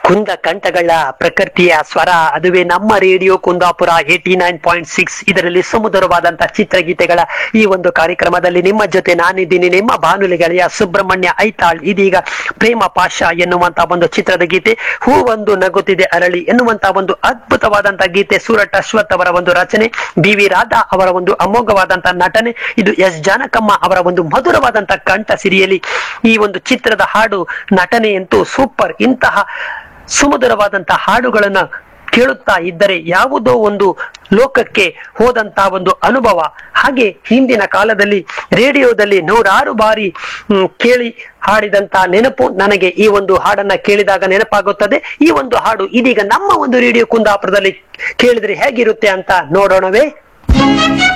ಕುಂದ ಕಂಠಗಳ ಪ್ರಕೃತಿಯ ಸ್ವರ, ಅದುವೇ ನಮ್ಮ ರೇಡಿಯೋ ಕುಂದಾಪುರ 89.6. ಇದರಲ್ಲಿ ಸುಮಧುರವಾದಂತಹ ಚಿತ್ರಗೀತೆಗಳ ಈ ಒಂದು ಕಾರ್ಯಕ್ರಮದಲ್ಲಿ ನಿಮ್ಮ ಜೊತೆ ನಾನಿದ್ದೀನಿ, ನಿಮ್ಮ ಬಾನುಲಿ ಗೆಳೆಯ ಸುಬ್ರಹ್ಮಣ್ಯ ಐತಾಳ್. ಇದೀಗ ಪ್ರೇಮ ಪಾಶ ಎನ್ನುವಂತಹ ಒಂದು ಚಿತ್ರದ ಗೀತೆ, ಹೂ ಒಂದು ನಗುತ್ತಿದೆ ಅರಳಿ ಎನ್ನುವಂತಹ ಒಂದು ಅದ್ಭುತವಾದಂತಹ ಗೀತೆ. ಸೂರಟ್ ಅಶ್ವಥ್ ಅವರ ಒಂದು ರಚನೆ, ಬಿ.ವಿ. ರಾಧಾ ಅವರ ಒಂದು ಅಮೋಘವಾದಂತಹ ನಟನೆ, ಇದು ಎಸ್ ಜಾನಕಮ್ಮ ಅವರ ಒಂದು ಮಧುರವಾದಂತಹ ಕಂಠ ಸಿರಿಯಲಿ ಈ ಒಂದು ಚಿತ್ರದ ಹಾಡು ನಟನೆ ಅಂತೂ ಸೂಪರ್. ಇಂತಹ ಸುಮಧುರವಾದಂತಹ ಹಾಡುಗಳನ್ನ ಕೇಳುತ್ತಾ ಇದ್ದರೆ ಯಾವುದೋ ಒಂದು ಲೋಕಕ್ಕೆ ಹೋದಂತಹ ಒಂದು ಅನುಭವ. ಹಾಗೆ ಹಿಂದಿನ ಕಾಲದಲ್ಲಿ ರೇಡಿಯೋದಲ್ಲಿ 106 ಬಾರಿ ಕೇಳಿ ಹಾಡಿದಂತಹ ನೆನಪು ನನಗೆ ಈ ಒಂದು ಹಾಡನ್ನ ಕೇಳಿದಾಗ ನೆನಪಾಗುತ್ತದೆ. ಈ ಒಂದು ಹಾಡು ಇದೀಗ ನಮ್ಮ ಒಂದು ರೇಡಿಯೋ ಕುಂದಾಪುರದಲ್ಲಿ ಕೇಳಿದ್ರೆ ಹೇಗಿರುತ್ತೆ ಅಂತ ನೋಡೋಣವೇ.